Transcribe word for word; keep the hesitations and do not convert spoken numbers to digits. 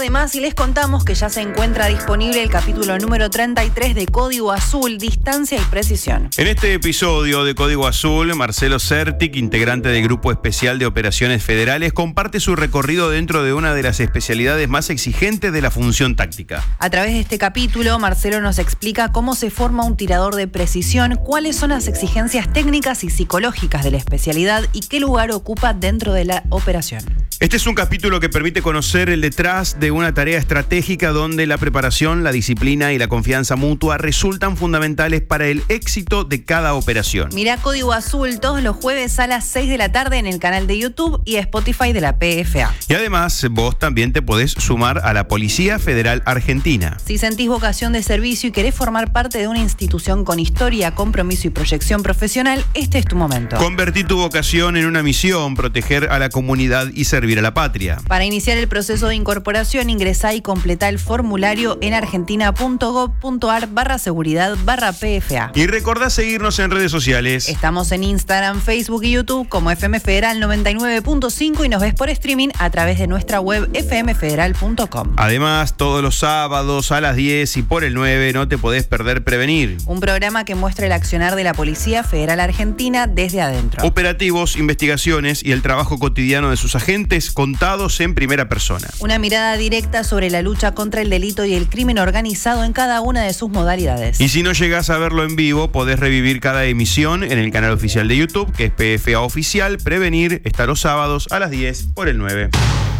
Además, y les contamos que ya se encuentra disponible el capítulo número treinta y tres de Código Azul, Distancia y Precisión. En este episodio de Código Azul, Marcelo Certic, integrante del Grupo Especial de Operaciones Federales, comparte su recorrido dentro de una de las especialidades más exigentes de la función táctica. A través de este capítulo, Marcelo nos explica cómo se forma un tirador de precisión, cuáles son las exigencias técnicas y psicológicas de la especialidad y qué lugar ocupa dentro de la operación. Este es un capítulo que permite conocer el detrás de una tarea estratégica donde la preparación, la disciplina y la confianza mutua resultan fundamentales para el éxito de cada operación. Mirá Código Azul todos los jueves a las seis de la tarde en el canal de YouTube y Spotify de la P F A. Y además, vos también te podés sumar a la Policía Federal Argentina. Si sentís vocación de servicio y querés formar parte de una institución con historia, compromiso y proyección profesional, este es tu momento. Convertí tu vocación en una misión, proteger a la comunidad y servir a la patria. Para iniciar el proceso de incorporación, ingresá y completá el formulario en argentina.gov.ar barra seguridad barra PFA. Y recordá seguirnos en redes sociales. Estamos en Instagram, Facebook y YouTube como F M Federal noventa y nueve punto cinco y nos ves por streaming a través de nuestra web f m federal punto com. Además, todos los sábados a las diez y por el nueve no te podés perder Prevenir. Un programa que muestra el accionar de la Policía Federal Argentina desde adentro. Operativos, investigaciones y el trabajo cotidiano de sus agentes contados en primera persona. Una mirada directa sobre la lucha contra el delito y el crimen organizado en cada una de sus modalidades. Y si no llegás a verlo en vivo, podés revivir cada emisión en el canal oficial de YouTube, que es P F A Oficial. Prevenir está los sábados a las diez por el nueve.